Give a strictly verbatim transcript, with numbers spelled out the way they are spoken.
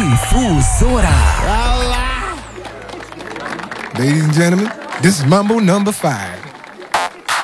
Difusora. Ladies and gentlemen, this is Mambo number five.